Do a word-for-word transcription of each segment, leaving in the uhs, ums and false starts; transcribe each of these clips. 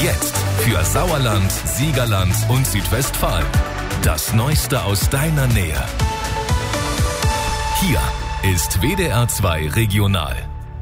Jetzt für Sauerland, Siegerland und Südwestfalen. Das Neueste aus deiner Nähe. Hier ist W D R zwei Regional.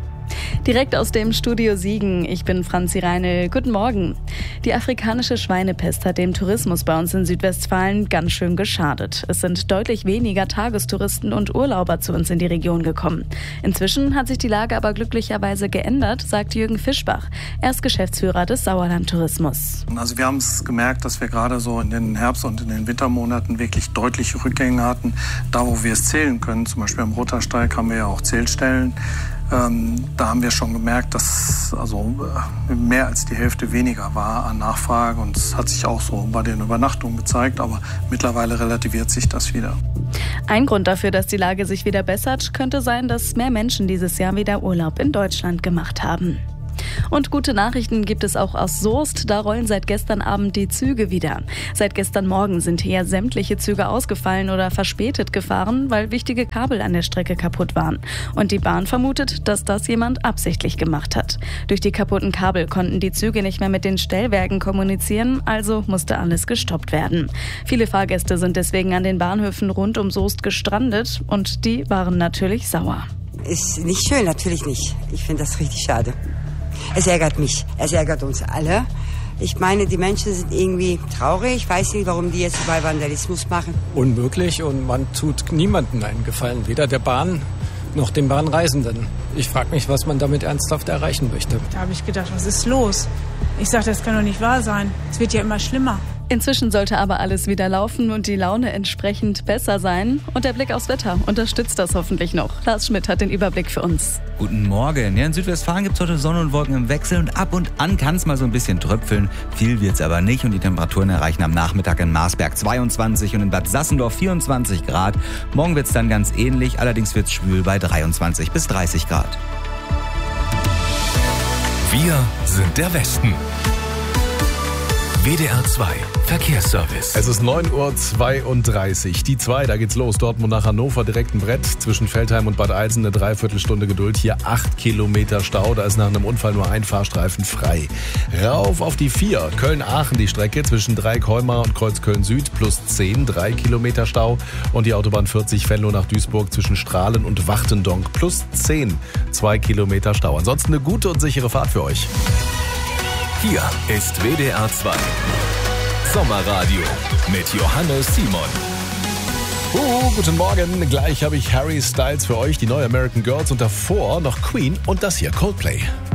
Direkt aus dem Studio Siegen. Ich bin Franzi Reinl. Guten Morgen. Die afrikanische Schweinepest hat dem Tourismus bei uns in Südwestfalen ganz schön geschadet. Es sind deutlich weniger Tagestouristen und Urlauber zu uns in die Region gekommen. Inzwischen hat sich die Lage aber glücklicherweise geändert, sagt Jürgen Fischbach. Er ist Geschäftsführer des Sauerland Tourismus. Also wir haben es gemerkt, dass wir gerade so in den Herbst- und in den Wintermonaten wirklich deutliche Rückgänge hatten. Da, wo wir es zählen können, zum Beispiel am Rottersteig haben wir ja auch Zählstellen. Ähm, da haben wir schon gemerkt, dass also äh, mehr als die Hälfte weniger war an Nachfrage. Und es hat sich auch so bei den Übernachtungen gezeigt, aber mittlerweile relativiert sich das wieder. Ein Grund dafür, dass die Lage sich wieder bessert, könnte sein, dass mehr Menschen dieses Jahr wieder Urlaub in Deutschland gemacht haben. Und gute Nachrichten gibt es auch aus Soest. Da rollen seit gestern Abend die Züge wieder. Seit gestern Morgen sind hier sämtliche Züge ausgefallen oder verspätet gefahren, weil wichtige Kabel an der Strecke kaputt waren. Und die Bahn vermutet, dass das jemand absichtlich gemacht hat. Durch die kaputten Kabel konnten die Züge nicht mehr mit den Stellwerken kommunizieren, also musste alles gestoppt werden. Viele Fahrgäste sind deswegen an den Bahnhöfen rund um Soest gestrandet und die waren natürlich sauer. Ist nicht schön, natürlich nicht. Ich finde das richtig schade. Es ärgert mich, es ärgert uns alle. Ich meine, die Menschen sind irgendwie traurig. Ich weiß nicht, warum die jetzt überall Vandalismus machen. Unmöglich und man tut niemandem einen Gefallen, weder der Bahn noch den Bahnreisenden. Ich frage mich, was man damit ernsthaft erreichen möchte. Da habe ich gedacht, was ist los? Ich sage, das kann doch nicht wahr sein. Es wird ja immer schlimmer. Inzwischen sollte aber alles wieder laufen und die Laune entsprechend besser sein. Und der Blick aufs Wetter unterstützt das hoffentlich noch. Lars Schmidt hat den Überblick für uns. Guten Morgen. Ja, in Südwestfalen gibt es heute Sonne und Wolken im Wechsel und ab und an kann es mal so ein bisschen tröpfeln. Viel wird es aber nicht und die Temperaturen erreichen am Nachmittag in Marsberg zweiundzwanzig und in Bad Sassendorf vierundzwanzig Grad. Morgen wird es dann ganz ähnlich, allerdings wird es schwül bei dreiundzwanzig bis dreißig Grad. Wir sind der Westen. W D R zwei Verkehrsservice. Es ist neun Uhr zweiunddreißig. Die zwei, da geht's los. Dortmund nach Hannover, direkt ein Brett. Zwischen Veltheim und Bad Eilsen eine Dreiviertelstunde Geduld. Hier acht Kilometer Stau. Da ist nach einem Unfall nur ein Fahrstreifen frei. Rauf auf die vier. Köln-Aachen die Strecke zwischen Dreieck-Heumar und Kreuzköln-Süd plus zehn, drei Kilometer Stau. Und die Autobahn vierzig Venlo nach Duisburg zwischen Strahlen und Wachtendonk plus zehn, zwei Kilometer Stau. Ansonsten eine gute und sichere Fahrt für euch. Hier ist W D R zwei Sommerradio mit Johannes Simon. Uh, guten Morgen. Gleich habe ich Harry Styles für euch, die neue American Girls und davor noch Queen und das hier Coldplay.